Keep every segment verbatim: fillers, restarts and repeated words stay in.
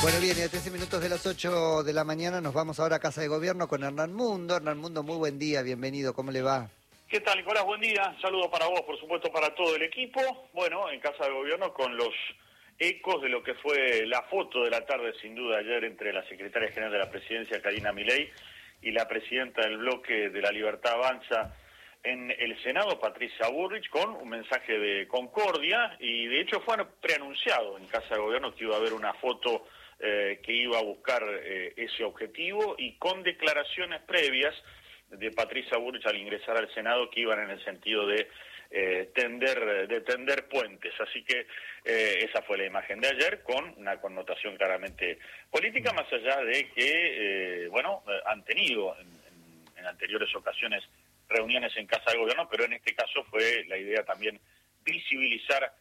Bueno, bien, y a trece minutos de las ocho de la mañana nos vamos ahora a Casa de Gobierno con Hernán Mundo. Hernán Mundo, muy buen día, bienvenido, ¿cómo le va? ¿Qué tal, Nicolás? Buen día. Saludo para vos, por supuesto, para todo el equipo. Bueno, en Casa de Gobierno con los ecos de lo que fue la foto de la tarde, sin duda, ayer entre la secretaria general de la Presidencia, Karina Milei, y la presidenta del bloque de la Libertad Avanza en el Senado, Patricia Bullrich, con un mensaje de concordia, y de hecho fue preanunciado en Casa de Gobierno que iba a haber una foto eh, que iba a buscar eh, ese objetivo, y con declaraciones previas de Patricia Bullrich al ingresar al Senado que iban en el sentido de eh, tender de tender puentes. Así que eh, esa fue la imagen de ayer, con una connotación claramente política, más allá de que, eh, bueno, eh, han tenido en, en, en anteriores ocasiones reuniones en Casa de Gobierno, pero en este caso fue la idea también visibilizar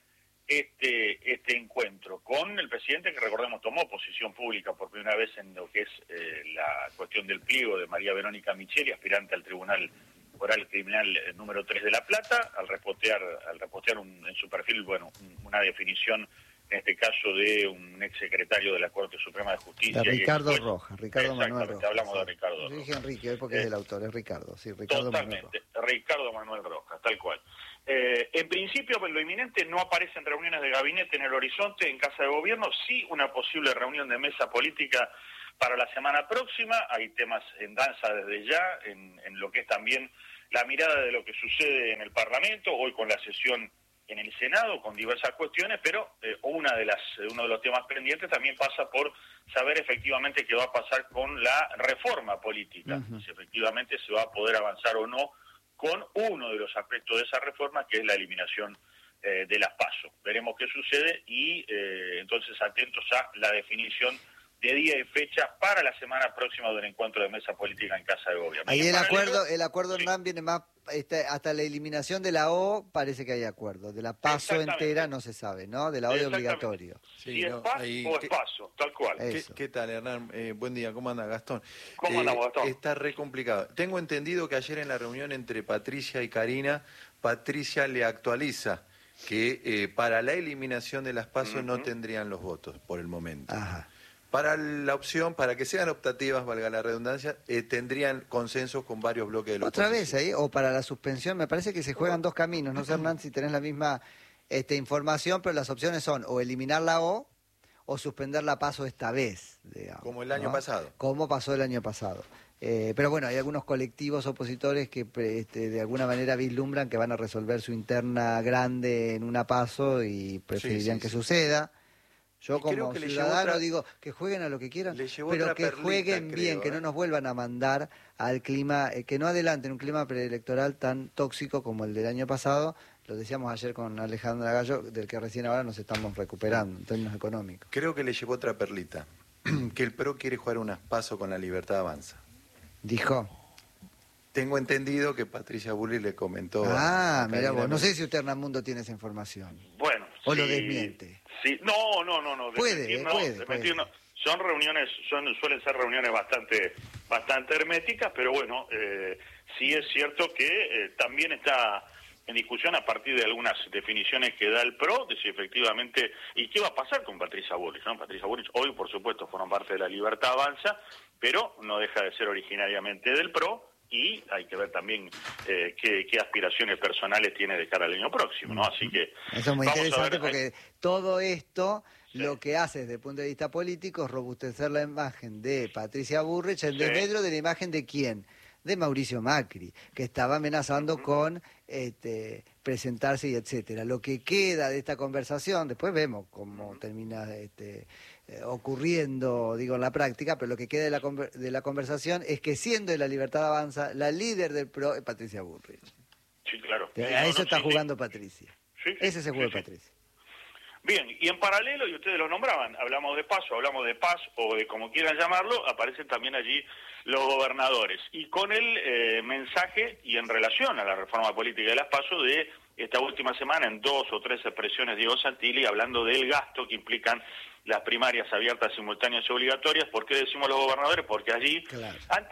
este este encuentro con el presidente, que recordemos tomó posición pública por primera vez en lo que es eh, la cuestión del pliego de María Verónica Micheli, aspirante al Tribunal Oral Criminal eh, número tres de La Plata, al repostear al repostear un, en su perfil, bueno, un, una definición, en este caso de un exsecretario de la Corte Suprema de Justicia. De Ricardo Rojas, Ricardo Manuel Rojas. Hablamos sí. de Ricardo Rojas. Yo dije Enrique, porque eh, es el autor, es Ricardo, sí, Ricardo totalmente, Manuel Rojas. Ricardo Manuel Rojas, tal cual. Eh, en principio, en lo inminente, no aparecen reuniones de gabinete en el horizonte en Casa de Gobierno, sí una posible reunión de mesa política para la semana próxima. Hay temas en danza desde ya, en, en lo que es también la mirada de lo que sucede en el Parlamento, hoy con la sesión en el Senado, con diversas cuestiones, pero eh, una de las uno de los temas pendientes también pasa por saber efectivamente qué va a pasar con la reforma política, uh-huh. si efectivamente se va a poder avanzar o no con uno de los aspectos de esa reforma, que es la eliminación eh, de las PASO. Veremos qué sucede y eh, entonces atentos a la definición de día y fecha para la semana próxima del encuentro de mesa política en Casa de Gobierno. Ahí el acuerdo, el acuerdo sí. Hernán viene más, este, hasta la eliminación de la O parece que hay acuerdo, de la PASO entera no se sabe, ¿no? De la O de obligatorio. Sí, si no, es PAS ahí, o es PASO, tal cual. ¿Qué, ¿Qué tal, Hernán? Eh, buen día, ¿cómo anda, Gastón? ¿Cómo eh, andamos, Gastón? Está re complicado. Tengo entendido que ayer en la reunión entre Patricia y Karina, Patricia le actualiza que eh, para la eliminación de las PASO uh-huh. no tendrían los votos por el momento. Ajá. Para la opción, para que sean optativas, valga la redundancia, eh, tendrían consensos con varios bloques de la ¿Otra oposición. vez ahí? O para la suspensión, me parece que se juegan dos caminos. No sé, Hernán, si tenés la misma este, información, pero las opciones son o eliminar la O o suspender la PASO esta vez, digamos. Como el año ¿no? pasado. Como pasó el año pasado. Eh, pero bueno, hay algunos colectivos opositores que este, de alguna manera vislumbran que van a resolver su interna grande en una PASO y preferirían sí, sí, que sí. suceda. Yo y como que ciudadano otra, digo que jueguen a lo que quieran, pero que perlita, jueguen creo, bien, eh. que no nos vuelvan a mandar al clima, eh, que no adelanten un clima preelectoral tan tóxico como el del año pasado. Lo decíamos ayer con Alejandra Gallo, del que recién ahora nos estamos recuperando en términos económicos. Creo que le llevó otra perlita, que el P R O quiere jugar unas PASO con la Libertad Avanza. Dijo. Tengo entendido que Patricia Bullrich le comentó. Ah, mira vos, no sé si usted, Hernán Mundo, tiene esa información. Bueno. O sí, lo desmiente. Sí, no, no, no, no. Puede, mentir, eh, no, puede, puede. No. Son reuniones, son suelen ser reuniones bastante bastante herméticas, pero bueno, eh, sí es cierto que eh, también está en discusión a partir de algunas definiciones que da el P R O, de si efectivamente, y qué va a pasar con Patricia Bullrich, ¿no? Patricia Bullrich hoy, por supuesto, forma parte de la Libertad Avanza, pero no deja de ser originariamente del P R O, y hay que ver también eh, qué, qué aspiraciones personales tiene de cara al año próximo, ¿no? Así que eso es muy interesante ver, porque eh, todo esto sí. lo que hace desde el punto de vista político es robustecer la imagen de Patricia Bullrich en sí. desmedro de la imagen de quién, de Mauricio Macri, que estaba amenazando uh-huh. con este, presentarse y etcétera. Lo que queda de esta conversación, después vemos cómo uh-huh. termina este, eh, ocurriendo, digo, en la práctica, pero lo que queda de la, de la conversación es que siendo de la Libertad Avanza, la líder del P R O es Patricia Bullrich. Sí, claro. A no, eso no, está sí, jugando sí. Patricia. Sí, sí, Ese es el juego sí, de sí. Patricia. Bien, y en paralelo, y ustedes lo nombraban, hablamos de PASO, hablamos de paz, o de como quieran llamarlo, aparecen también allí los gobernadores. Y con el eh, mensaje, y en relación a la reforma política de las PASO, de esta última semana, en dos o tres expresiones de Diego Santilli, hablando del gasto que implican las primarias abiertas, simultáneas y obligatorias. ¿Por qué decimos los gobernadores? Porque allí, claro. antes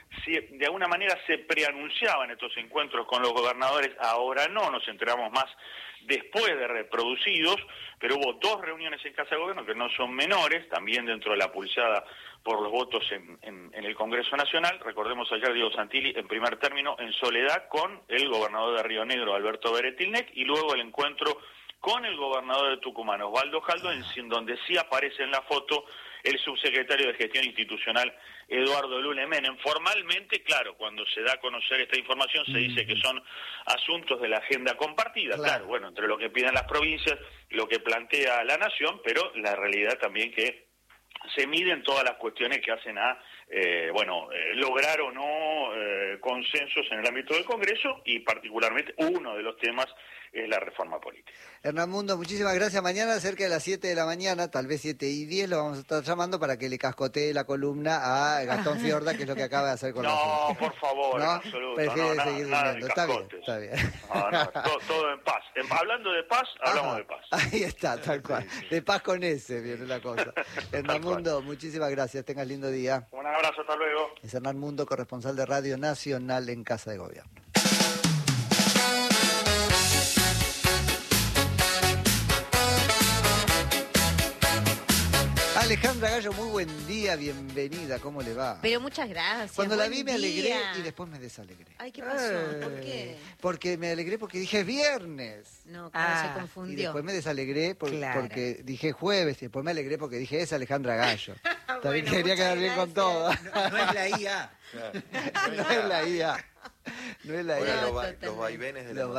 si de alguna manera se preanunciaban estos encuentros con los gobernadores, ahora no, nos enteramos más después de reproducidos, pero hubo dos reuniones en Casa de Gobierno que no son menores, también dentro de la pulseada por los votos en, en, en el Congreso Nacional. Recordemos ayer Diego Santilli en primer término en soledad con el gobernador de Río Negro, Alberto Beretilnec, y luego el encuentro con el gobernador de Tucumán, Osvaldo Jaldo, en, en donde sí aparece en la foto el subsecretario de Gestión Institucional, Eduardo Lule Menem. Formalmente, claro, cuando se da a conocer esta información se dice que son asuntos de la agenda compartida, claro, claro bueno, entre lo que piden las provincias, lo que plantea la Nación, pero la realidad también que se miden todas las cuestiones que hacen a, eh, bueno, eh, lograr o no eh, consensos en el ámbito del Congreso, y particularmente uno de los temas es la reforma política. Hernán Mundo, muchísimas gracias. Mañana cerca de las siete de la mañana, tal vez siete y diez, lo vamos a estar llamando para que le cascotee la columna a Gastón Fiorda, que es lo que acaba de hacer con no, la No, por favor, ¿no? en absoluto. Prefiere no, seguir nada, durmiendo. nada Está bien, está bien. No, no, todo, todo en paz. En, hablando de paz, hablamos Ajá, de paz. Ahí está, tal cual. De paz con ese, viene la cosa. Hernán Mundo, muchísimas gracias. Tengas lindo día. Un abrazo, hasta luego. Es Hernán Mundo, corresponsal de Radio Nacional en Casa de Gobierno. Alejandra Gallo, muy buen día, bienvenida, ¿cómo le va? Pero muchas gracias. Cuando la vi buen me alegré día. y después me desalegré. Ay, ¿qué pasó? Eh, ¿Por qué? Porque me alegré porque dije viernes. No, claro, Ah, se Y confundió. después me desalegré por- Claro. porque dije jueves y después me alegré porque dije es Alejandra Gallo. También Bueno, quería muchas quedar bien con todo. No, no es la I A. Claro. No es la I A. No es la I Ahora A. los, va- totalmente. los vaivenes de la Los